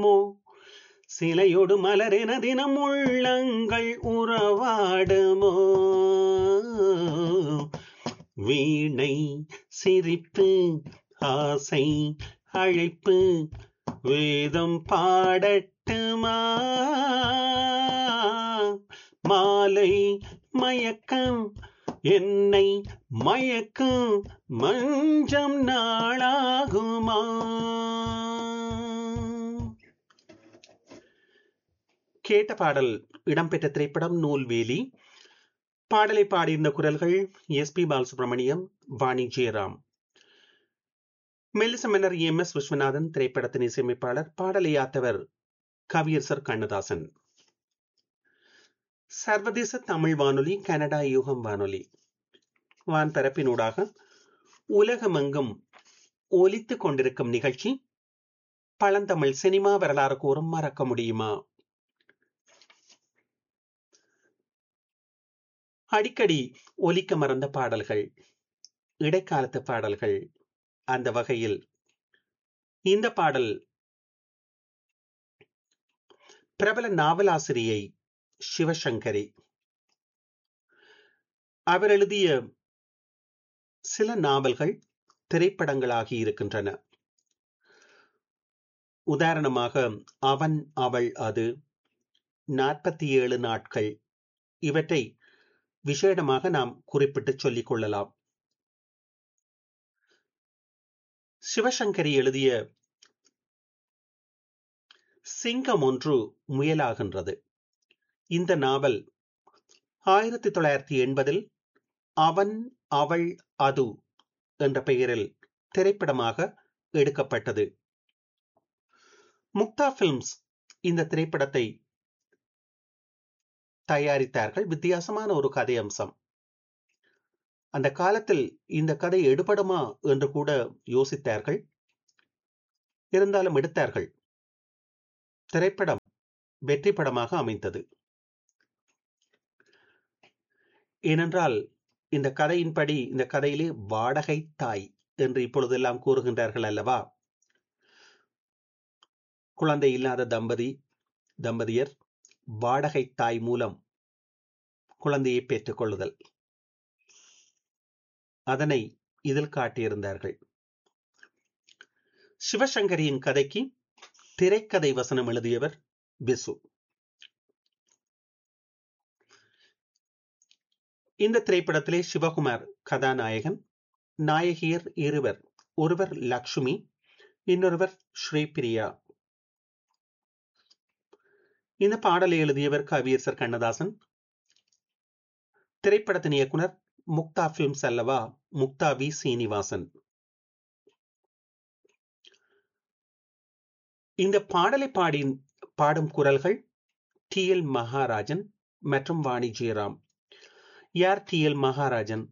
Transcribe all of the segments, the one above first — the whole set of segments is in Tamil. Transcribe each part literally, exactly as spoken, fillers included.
சிலையொடு மலரென தினம் உள்ளங்கள் உறவாடுமோ? வீணை சிரிப்பு ஆசை அழைப்பு வேதம் பாடட்டுமா? மாலை மயக்கம் என்னை மயக்கும் மஞ்சம் நாளாகுமா? கேட்ட பாடல் இடம்பெற்ற திரைப்படம் நூல்வேலி. பாடலை பாடியிருந்த குரல்கள் எஸ் பி பாலசுப்ரமணியம், வாணி ஜெயராம். மெல்லிச மன்னர் எம் எஸ் விஸ்வநாதன் திரைப்படத்தின் இசையமைப்பாளர். பாடலை யாத்தவர் கவியரசர் கண்ணதாசன். சர்வதேச தமிழ் வானொலி, கனடா யூகம் வானொலி வான்பரப்பினூடாக உலகமெங்கும் ஒலித்துக் கொண்டிருக்கும் நிகழ்ச்சி பழந்தமிழ் சினிமா வரலாறு கூறும் மறக்க முடியுமா? அடிக்கடி ஒலிக்க மறந்த பாடல்கள், இடைக்காலத்து பாடல்கள். அந்த வகையில் இந்த பாடல் பிரபல நாவலாசிரியை சிவசங்கரி அவர் எழுதிய சில நாவல்கள் திரைப்படங்களாகி இருக்கின்றன. உதாரணமாக அவன் அவள் அது, நாற்பத்தி ஏழு நாட்கள், இவற்றை விசேடமாக நாம் குறிப்பிட்டு சொல்லிக் கொள்ளலாம். சிவசங்கரி எழுதிய சிங்கம் ஒன்று முயலாகின்றது இந்த நாவல் ஆயிரத்தி தொள்ளாயிரத்தி எண்பதில் அவன் அவள் அது என்ற பெயரில் திரைப்படமாக எடுக்கப்பட்டது. முக்தா பிலிம்ஸ் இந்த திரைப்படத்தை தயாரித்தார்கள். வித்தியாசமான ஒரு கதை அம்சம். அந்த காலத்தில் இந்த கதை எடுபடுமா என்று கூட யோசித்தார்கள். இருந்தாலும் எடுத்தார்கள். திரைப்படம் வெற்றி படமாக அமைந்தது. ஏனென்றால் இந்த கதையின்படி, இந்த கதையிலே வாடகை தாய் என்று இப்பொழுதெல்லாம் கூறுகின்றார்கள் அல்லவா? குழந்தை இல்லாத தம்பதி தம்பதியர் வாடகை தாய் மூலம் குழந்தையை பெற்றுக் கொள்ளுதல், அதனை இதில் காட்டியிருந்தார்கள். சிவசங்கரியின் கதைக்கு திரைக்கதை வசனம் எழுதியவர் பிசு. இந்த திரைப்படத்திலே சிவகுமார் கதாநாயகன், நாயகியர் இருவர். ஒருவர் லக்ஷ்மி, இன்னொருவர் ஸ்ரீபிரியா. இந்த பாடலை எழுதியவர் கவியரசர் கண்ணதாசன். திரைப்படத்தின் இயக்குனர் முக்தா பிலிம்ஸ் அல்லவா, முக்தா வி சீனிவாசன். இந்த பாடலை பாடி பாடும் குரல்கள் டி எல் மகாராஜன் மற்றும் வாணி ஜெயராம். யார் டி எல் மகாராஜன்?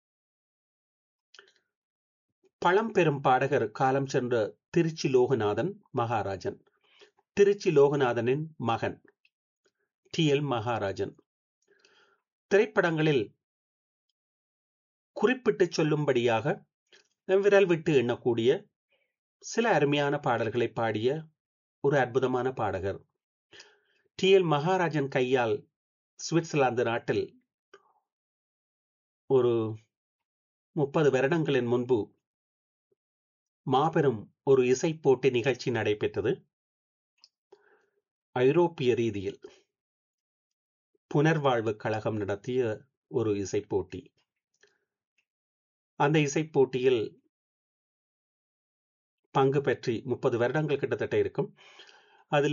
பழம்பெரும் பாடகர், காலம் சென்ற திருச்சி லோகநாதன் மகாராஜன். திருச்சி லோகநாதனின் மகன் டி எல் மகாராஜன். திரைப்படங்களில் குறிப்பிட்டு சொல்லும்படியாக விரல் விட்டு எண்ணக்கூடிய சில அருமையான பாடல்களை பாடிய ஒரு அற்புதமான பாடகர். டி எல் மகாராஜன் கையால் சுவிட்சர்லாந்து நாட்டில் ஒரு முப்பது வருடங்களின் முன்பு மாபெரும் ஒரு இசை போட்டி நிகழ்ச்சி நடைபெற்றது. ஐரோப்பிய ரீதியில் புனர்வாழ்வு கழகம் நடத்திய ஒரு இசை போட்டி. அந்த இசை போட்டியில் பங்கு பெற்றி முப்பது வருடங்கள் கிட்டத்தட்ட இருக்கும். அதில்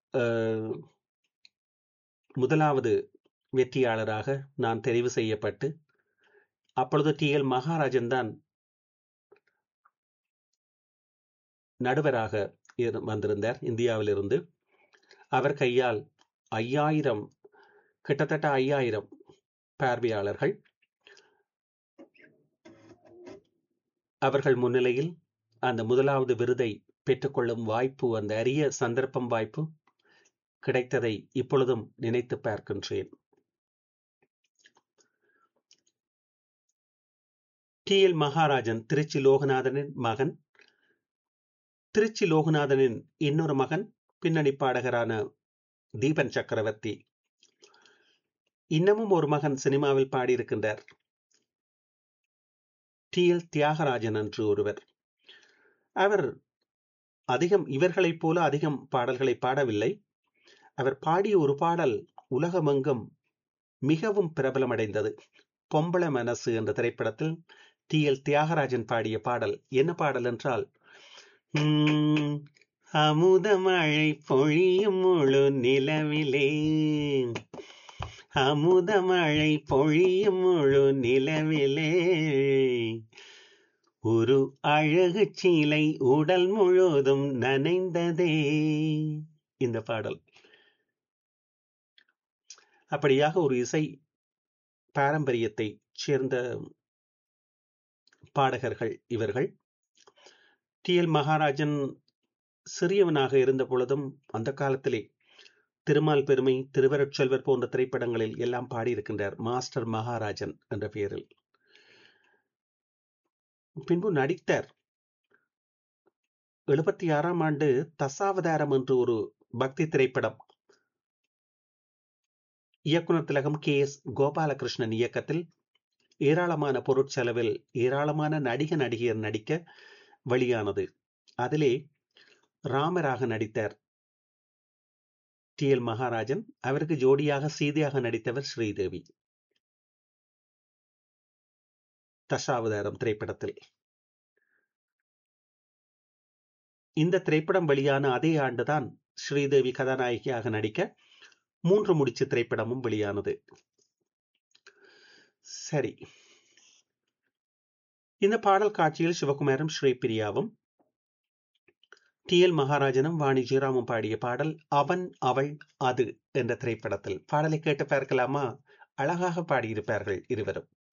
முதலாவது வெற்றியாளராக நான் தெரிவு செய்யப்பட்டு, அப்பொழுது டி எல் மகாராஜன் தான் நடுவராக வந்திருந்தார் இந்தியாவில் இருந்து. அவர் கையால் ஐயாயிரம் கிட்டத்தட்ட ஐயாயிரம் பார்வையாளர்கள் அவர்கள் முன்னிலையில் அந்த முதலாவது விருதை பெற்றுக்கொள்ளும் வாய்ப்பு, அந்த அரிய சந்தர்ப்பம், வாய்ப்பு கிடைத்ததை இப்பொழுதும் நினைத்து பார்க்கின்றேன். டி எல் மகாராஜன் திருச்சி லோகநாதனின் மகன். திருச்சி லோகநாதனின் இன்னொரு மகன் பின்னணி பாடகரான தீபன் சக்கரவர்த்தி. இன்னமும் ஒரு மகன் சினிமாவில் பாடியிருக்கின்றார், டி எல் தியாகராஜன் என்று ஒருவர். அவர் அதிகம் இவர்களைப் போல அதிகம் பாடல்களை பாடவில்லை. அவர் பாடிய ஒரு பாடல் உலகமெங்கும் மிகவும் பிரபலமடைந்தது. பொம்பள மனசு என்ற திரைப்படத்தில் டி எல் தியாகராஜன் பாடிய பாடல். என்ன பாடல் என்றால், "உம், அமுதமழை பொழியும் முழு நிலவிலே, அமுதமழை பொழியும் முழு நிலவிலே, ஒரு அழகு சீலை உடல் முழுதும் நனைந்ததே." இந்த பாடல். அப்படியாக ஒரு இசை பாரம்பரியத்தை சேர்ந்த பாடகர்கள் இவர்கள். டி எல் மகாராஜன் சிறியவனாக இருந்த பொழுதும் அந்த காலத்திலே திருமால் பெருமை, திருவருட்செல்வர் போன்ற திரைப்படங்களில் எல்லாம் பாடியிருக்கின்றார், மாஸ்டர் மகாராஜன் என்ற பெயரில். பின்பு நடித்தார். எழுபத்தி ஆறாம் ஆண்டு தசாவதாரம் என்று ஒரு பக்தி திரைப்படம், இயக்குனர் திலகம் கே எஸ் கோபாலகிருஷ்ணன் இயக்கத்தில் ஏராளமான பொருட்செலவில் ஏராளமான நடிக நடிகையர் நடிக்க வெளியானது. அதிலே ராமராக நடித்தார் டி எல் மகாராஜன். அவருக்கு ஜோடியாக சீதையாக நடித்தவர் ஸ்ரீதேவி, தசாவதாரம் திரைப்படத்தில். இந்த திரைப்படம் வெளியான அதே ஆண்டுதான் ஸ்ரீதேவி கதாநாயகியாக நடிக்க மூன்று முடிச்சு திரைப்படமும் வெளியானது. சரி, இந்த பாடல் காட்சியில் சிவகுமாரும் ஸ்ரீபிரியாவும், டி எல் மகாராஜனும் வாணி ஜெயராமும் பாடிய பாடல் அவன் அவள் அது என்ற திரைப்படத்தில். பாடலை கேட்டு பார்க்கலாமா? அழகாக பாடியிருப்பார்கள் இருவரும்.